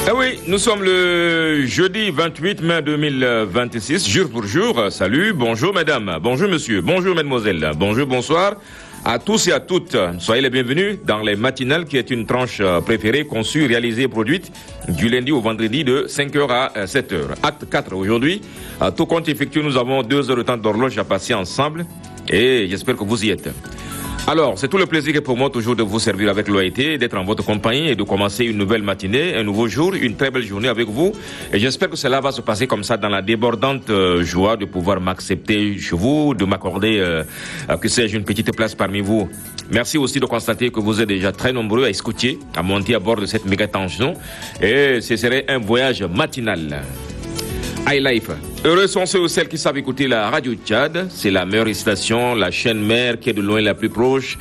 Eh oui, nous sommes le jeudi 28 mai 2026, jour pour jour. Salut, bonjour mesdames, bonjour monsieur, bonjour mesdemoiselles, bonjour, bonsoir à tous et à toutes. Soyez les bienvenus dans les matinales qui est une tranche préférée, conçue, réalisée et produite du lundi au vendredi de 5h à 7h. Acte 4 aujourd'hui. À tout compte effectué, nous avons 2 heures de temps d'horloge à passer ensemble et j'espère que vous y êtes. Alors, c'est tout le plaisir pour moi toujours de vous servir avec l'OIT, d'être en votre compagnie et de commencer une nouvelle matinée, un nouveau jour, une très belle journée avec vous. Et j'espère que cela va se passer comme ça dans la débordante joie de pouvoir m'accepter chez vous, de m'accorder, que sais-je, une petite place parmi vous. Merci aussi de constater que vous êtes déjà très nombreux à écouter, à monter à bord de cette méga tension. Et ce serait un voyage matinal. iLife. Heureux sont ceux ou celles qui savent écouter la radio Tchad. C'est la meilleure station, la chaîne mère qui est de loin la plus proche.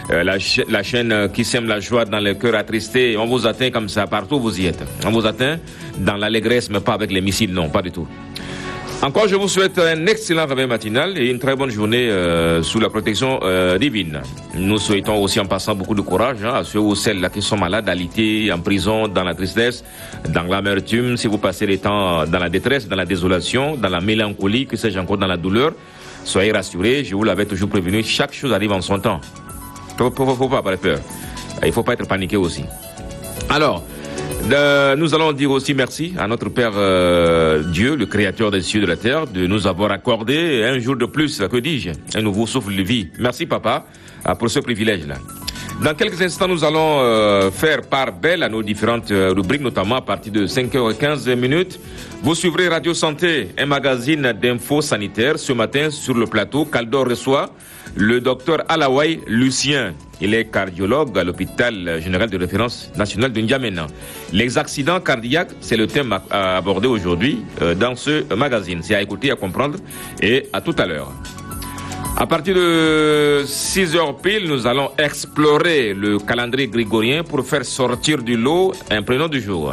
La chaîne qui sème la joie dans le cœur attristé. On vous atteint comme ça, partout où vous y êtes. On vous atteint dans l'allégresse, mais pas avec les missiles, non, pas du tout. Encore, je vous souhaite un excellent réveil matinal et une très bonne journée sous la protection divine. Nous souhaitons aussi en passant beaucoup de courage à ceux ou celles là qui sont malades, alités, en prison, dans la tristesse, dans l'amertume, si vous passez les temps dans la détresse, dans la désolation, dans la mélancolie, que sais-je encore, dans la douleur. Soyez rassurés, je vous l'avais toujours prévenu, chaque chose arrive en son temps. Faut pas avoir peur. Il faut pas être paniqué aussi. Alors, nous allons dire aussi merci à notre Père Dieu, le Créateur des cieux et de la terre, de nous avoir accordé un jour de plus, que dis-je, un nouveau souffle de vie. Merci Papa pour ce privilège-là. Dans quelques instants, nous allons faire part belle à nos différentes rubriques, notamment à partir de 5h15. Vous suivrez Radio Santé, un magazine d'infos sanitaires. Ce matin, sur le plateau, Caldor reçoit le docteur Alawai Lucien. Il est cardiologue à l'hôpital général de référence national de N'Djamena. Les accidents cardiaques, c'est le thème à aborder aujourd'hui dans ce magazine. C'est à écouter, à comprendre et à tout à l'heure. À partir de 6h pile, nous allons explorer le calendrier grégorien pour faire sortir du lot un prénom du jour.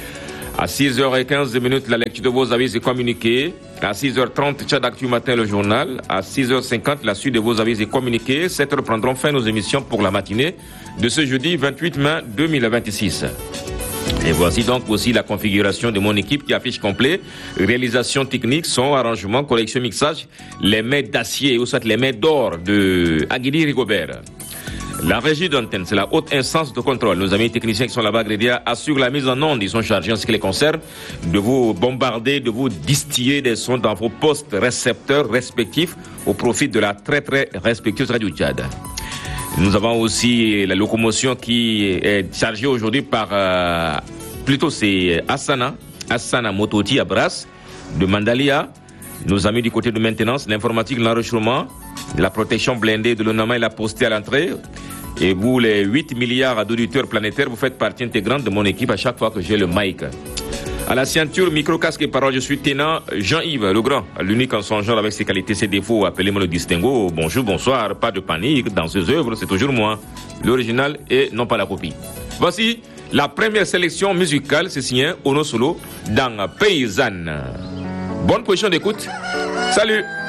À 6h15, la lecture de vos avis et communiqués. À 6h30, Tchad Actu Matin, le journal. À 6h50, la suite de vos avis et communiqués. 7h prendront fin nos émissions pour la matinée de ce jeudi 28 mai 2026. Et voici donc aussi la configuration de mon équipe qui affiche complet. Réalisation technique, son, arrangement, correction, mixage. Les mains d'acier, ou soit les mains d'or de Aguili Rigobert. La régie d'antenne, c'est la haute instance de contrôle. Nos amis techniciens qui sont là-bas, Grédia, assurent la mise en onde. Ils sont chargés en ce qui les concerne de vous bombarder, de vous distiller des sons dans vos postes récepteurs respectifs au profit de la très très respectueuse Radio Tchad. Nous avons aussi la locomotion qui est chargée aujourd'hui par, plutôt c'est Hassana Mototi Abras de Mandalia. Nos amis du côté de maintenance, l'informatique, l'enregistrement, la protection blindée de l'ONAMA et la postée à l'entrée. Et vous, les 8 milliards d'auditeurs planétaires, vous faites partie intégrante de mon équipe à chaque fois que j'ai le mic. À la ceinture, micro, casque et parole, je suis Ténant Jean-Yves Legrand, l'unique en son genre avec ses qualités, ses défauts. Appelez-moi le distinguo. Bonjour, bonsoir, pas de panique. Dans ces œuvres, c'est toujours moi, l'original et non pas la copie. Voici la première sélection musicale, c'est signé Ono Solo dans Paysanne. Bonne position d'écoute. Salut!